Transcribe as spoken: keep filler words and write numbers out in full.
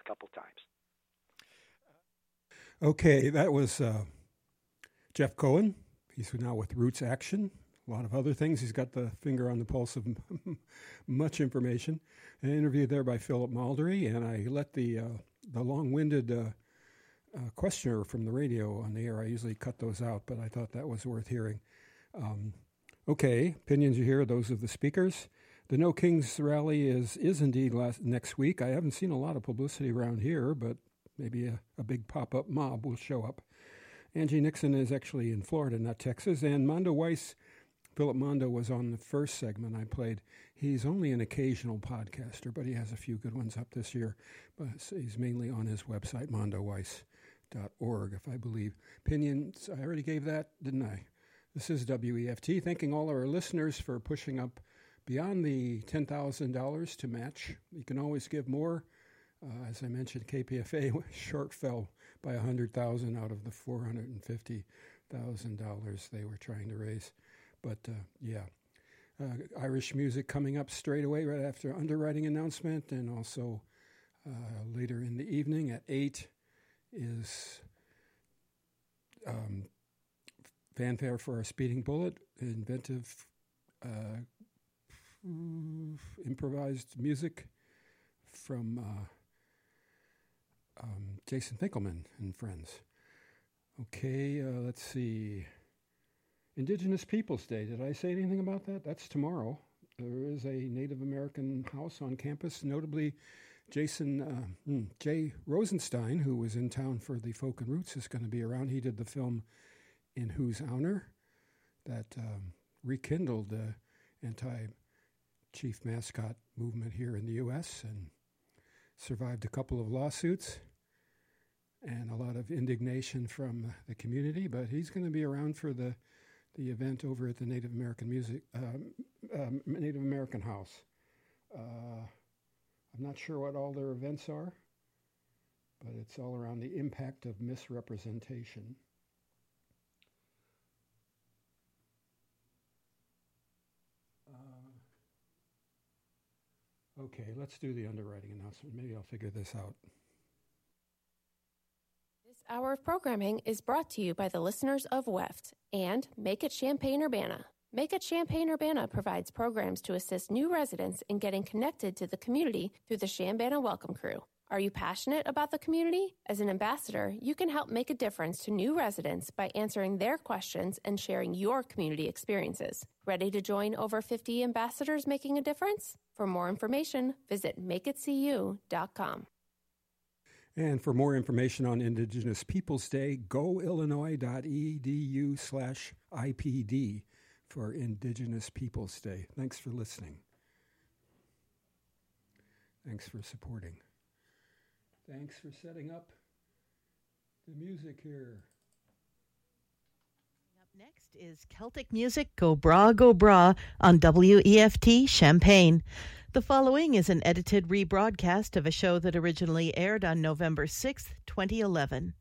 couple times. Okay, that was uh, Jeff Cohen. He's now with Roots Action. A lot of other things. He's got the finger on the pulse of much information. An interview there by Philip Maldery, and I let the uh, the long-winded uh, uh, questioner from the radio on the air. I usually cut those out, but I thought that was worth hearing. Um, okay, opinions you hear, those of the speakers. The No Kings rally is is indeed last, next week. I haven't seen a lot of publicity around here, but maybe a, a big pop-up mob will show up. Angie Nixon is actually in Florida, not Texas, and Mondo Weiss. Philip Mondo was on the first segment I played. He's only an occasional podcaster, but he has a few good ones up this year. But he's mainly on his website, mondo weiss dot org, if I believe. Opinions, I already gave that, didn't I? This is W E F T, thanking all our listeners for pushing up beyond the ten thousand dollars to match. You can always give more. Uh, as I mentioned, K P F A short fell by one hundred thousand dollars out of the four hundred fifty thousand dollars they were trying to raise. But, uh, yeah, uh, Irish music coming up straight away right after underwriting announcement, and also uh, later in the evening at eight is um, Fanfare for a Speeding Bullet, inventive uh, improvised music from uh, um, Jason Finkelman and friends. Okay, uh, let's see. Indigenous Peoples Day. Did I say anything about that? That's tomorrow. There is a Native American house on campus, notably Jason uh, hmm, Jay Rosenstein, who was in town for the Folk and Roots, is going to be around. He did the film In Whose Honor that um, rekindled the anti-chief mascot movement here in the U S and survived a couple of lawsuits and a lot of indignation from the community. But he's going to be around for the the event over at the Native American Music, um, um, Native American House. Uh, I'm not sure what all their events are, but it's all around the impact of misrepresentation. Uh, okay, let's do the underwriting announcement. Maybe I'll figure this out. This hour of programming is brought to you by the listeners of W E F T and Make It Champaign-Urbana. Make It Champaign-Urbana provides programs to assist new residents in getting connected to the community through the Chambana Welcome Crew. Are you passionate about the community? As an ambassador, you can help make a difference to new residents by answering their questions and sharing your community experiences. Ready to join over fifty ambassadors making a difference? For more information, visit make it c u dot com. And for more information on Indigenous Peoples Day, go illinois dot e d u slash I P D for Indigenous Peoples Day. Thanks for listening. Thanks for supporting. Thanks for setting up the music here. Up next is Celtic music, Go Bra, Go Bra, on W E F T Champaign. The following is an edited rebroadcast of a show that originally aired on November sixth, twenty eleven.